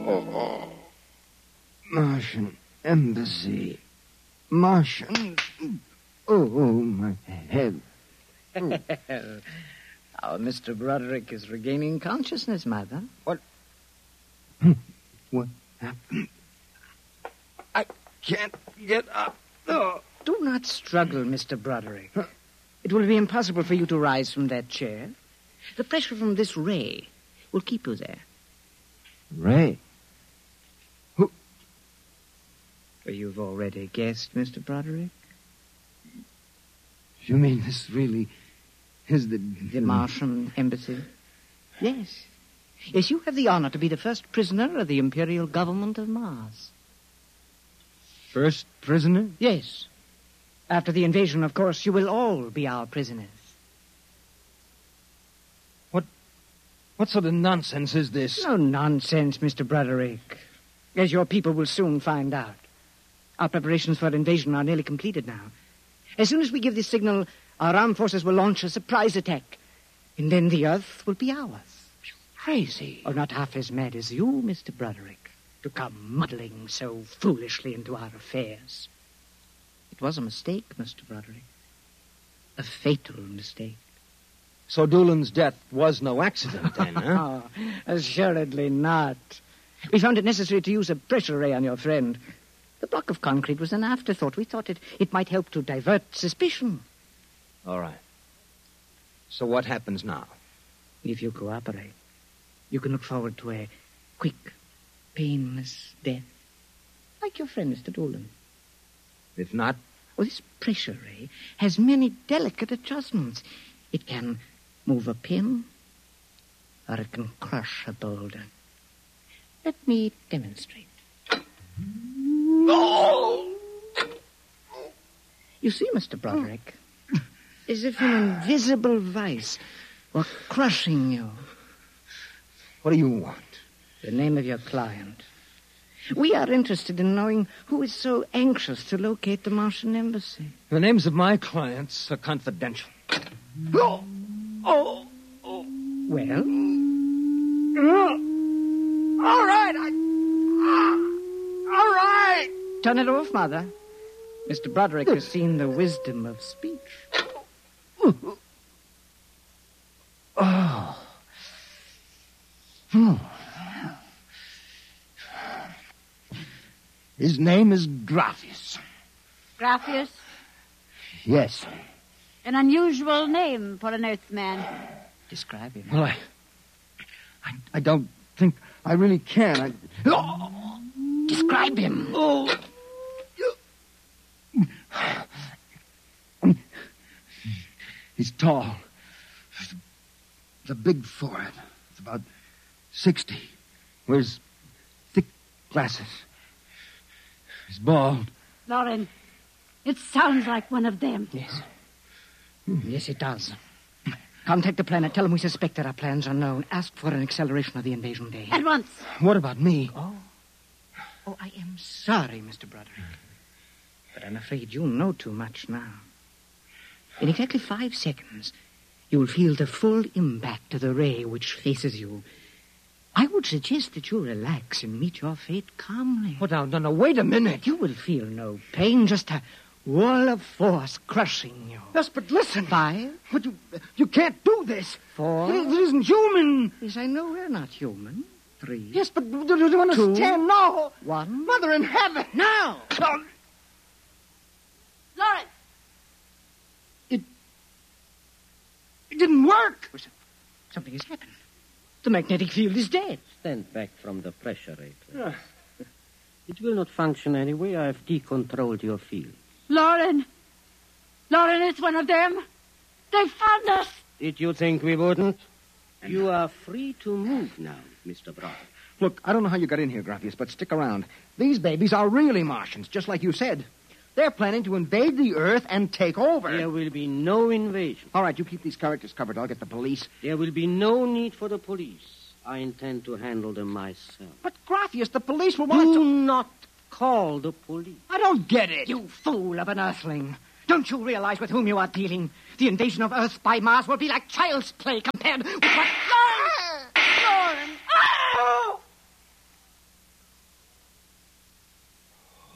Oh. Martian embassy. Martian. Oh, my head. Our Mr. Broderick is regaining consciousness, Mother. What happened? I can't get up. Oh. Do not struggle, Mr. Broderick. It will be impossible for you to rise from that chair. The pressure from this ray will keep you there. Ray? Who? You've already guessed, Mr. Broderick. You mean this really is the Martian embassy? Yes. Yes, you have the honor to be the first prisoner of the Imperial Government of Mars. First prisoner? Yes. After the invasion, of course, you will all be our prisoners. What sort of nonsense is this? No nonsense, Mr. Broderick. As your people will soon find out. Our preparations for invasion are nearly completed now. As soon as we give the signal, our armed forces will launch a surprise attack. And then the Earth will be ours. You're crazy. Oh, not half as mad as you, Mr. Broderick, to come muddling so foolishly into our affairs. It was a mistake, Mr. Broderick. A fatal mistake. So Doolan's death was no accident, then, huh? Oh, assuredly not. We found it necessary to use a pressure ray on your friend. The block of concrete was an afterthought. We thought it might help to divert suspicion. All right. So what happens now? If you cooperate, you can look forward to a quick, painless death. Like your friend, Mr. Doolan. If not? Well, this pressure ray has many delicate adjustments. It can move a pin, or it can crush a boulder. Let me demonstrate. Oh! You see, Mr. Broderick, as if an invisible vice were crushing you. What do you want? The name of your client. We are interested in knowing who is so anxious to locate the Martian embassy. The names of my clients are confidential. Well? All right. All right. Turn it off, Mother. Mr. Broderick has seen the wisdom of speech. Oh. His name is Graphius. Graphius? Yes. An unusual name for an Earthman. Describe him. Well, I don't think I really can. Describe him. Oh. He's tall. The big forehead. It's about 60. Wears thick glasses. He's bald. Lauren, it sounds like one of them. Yes. Yes, it does. Contact the planet. Tell them we suspect that our plans are known. Ask for an acceleration of the invasion day. At once. What about me? Oh, I am sorry, Mr. Broderick. But I'm afraid you know too much now. In exactly 5 seconds, you will feel the full impact of the ray which faces you. I would suggest that you relax and meet your fate calmly. Oh, no, wait a minute. You will feel no pain, just a wall of force crushing you. Yes, but listen. 5. But you can't do this. 4. It isn't human. Yes, I know we're not human. 3. Yes, but do you understand? 2. No. 1. Mother in heaven. Now. Lauren! It didn't work. Something has happened. The magnetic field is dead. Stand back from the pressure rate. It will not function anyway. I have decontrolled your field. Lauren! Lauren, it's one of them. They found us. Did you think we wouldn't? You are free to move now, Mr. Brown. Look, I don't know how you got in here, Graphius, but stick around. These babies are really Martians, just like you said. They're planning to invade the Earth and take over. There will be no invasion. All right, you keep these characters covered. I'll get the police. There will be no need for the police. I intend to handle them myself. But, Graphius, the police will want Do not call the police. I don't get it. You fool of an Earthling. Don't you realize with whom you are dealing? The invasion of Earth by Mars will be like child's play compared with what... Lauren! Oh!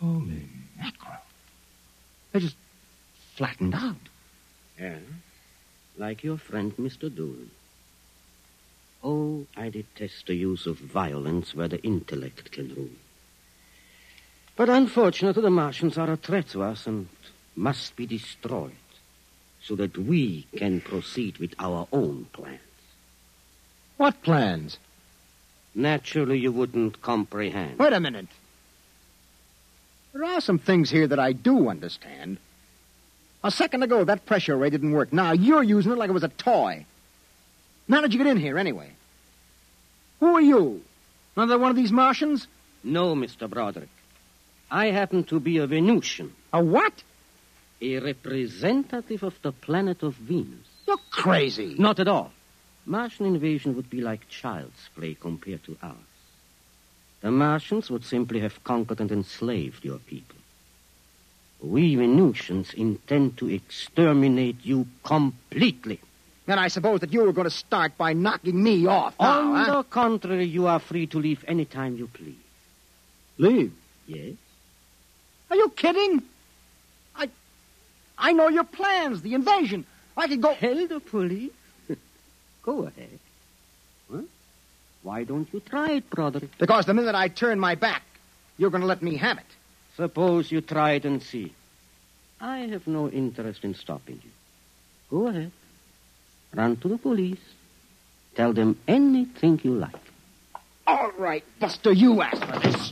Holy mackerel. They just flattened out. Yeah, like your friend, Mr. Doolin. Oh, I detest the use of violence where the intellect can rule. But unfortunately, the Martians are a threat to us and must be destroyed so that we can proceed with our own plans. What plans? Naturally, you wouldn't comprehend. Wait a minute. There are some things here that I do understand. A second ago, that pressure ray didn't work. Now you're using it like it was a toy. How did you get in here, anyway? Who are you? Another one of these Martians? No, Mr. Broderick. I happen to be a Venusian. A what? A representative of the planet of Venus. You're crazy. Not at all. Martian invasion would be like child's play compared to ours. The Martians would simply have conquered and enslaved your people. We Venusians intend to exterminate you completely. And I suppose that you were going to start by knocking me off now, On huh? the contrary, you are free to leave any time you please. Leave? Yes? Are you kidding? I know your plans, the invasion. I could go... Tell the police? Go ahead. Huh? Why don't you try it, Broderick? Because the minute I turn my back, you're going to let me have it. Suppose you try it and see. I have no interest in stopping you. Go ahead. Run to the police. Tell them anything you like. All right, Buster, you asked for this.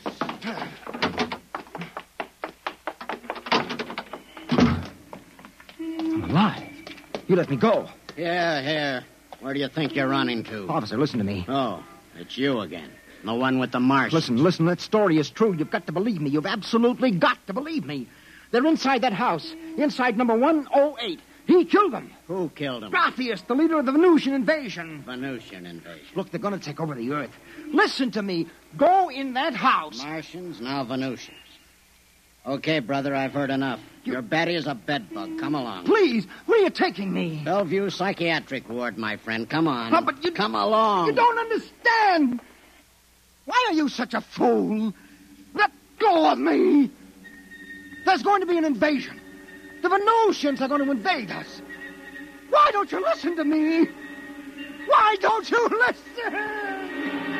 I'm alive. You let me go. Here. Where do you think you're running to? Officer, listen to me. Oh, it's you again. The one with the Martians. Listen, that story is true. You've got to believe me. You've absolutely got to believe me. They're inside that house, inside number 108. He killed them. Who killed him? Graphius, the leader of the Venusian invasion. Venusian invasion. Look, they're going to take over the Earth. Listen to me. Go in that house. Martians, now Venusians. Okay, brother, I've heard enough. Your Betty is a bedbug. Come along. Please, where are you taking me? Bellevue Psychiatric Ward, my friend. Come on. Oh, but you... Come along. You don't understand. Why are you such a fool? Let go of me. There's going to be an invasion. The Venusians are going to invade us. Why don't you listen to me? Why don't you listen?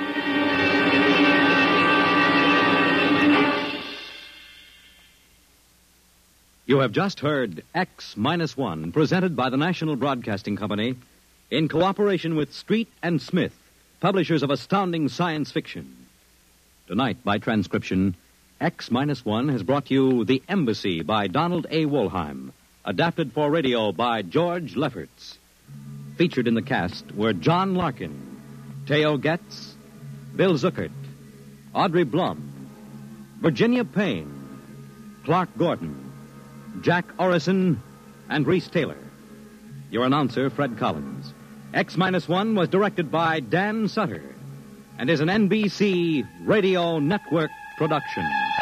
You have just heard X-1, presented by the National Broadcasting Company in cooperation with Street and Smith, publishers of astounding science fiction. Tonight, by transcription, X-1 has brought you The Embassy by Donald A. Wollheim, adapted for radio by George Lefferts. Featured in the cast were John Larkin, Theo Getz, Bill Zuckert, Audrey Blum, Virginia Payne, Clark Gordon, Jack Orison, and Reese Taylor. Your announcer, Fred Collins. X-1 was directed by Dan Sutter and is an NBC Radio Network production.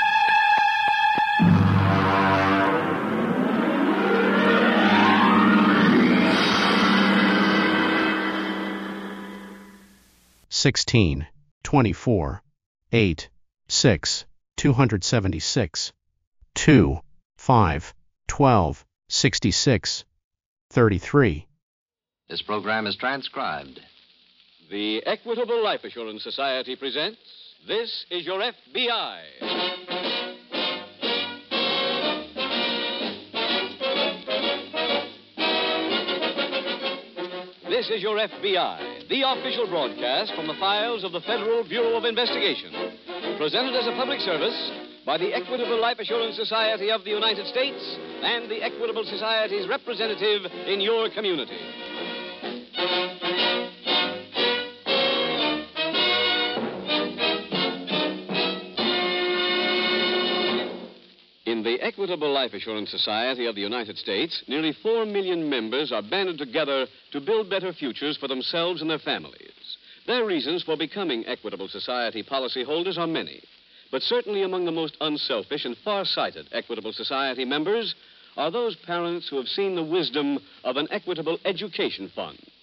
(16, 24, 8, 6, 276, 2, 5, 12, 66, 33. This program is transcribed. The Equitable Life Assurance Society presents This Is Your FBI. This is Your FBI, the official broadcast from the files of the Federal Bureau of Investigation. Presented as a public service by the Equitable Life Assurance Society of the United States and the Equitable Society's representative in your community. In the Equitable Life Assurance Society of the United States, nearly 4 million members are banded together to build better futures for themselves and their families. Their reasons for becoming Equitable Society policyholders are many, but certainly among the most unselfish and far-sighted Equitable Society members are those parents who have seen the wisdom of an Equitable Education Fund.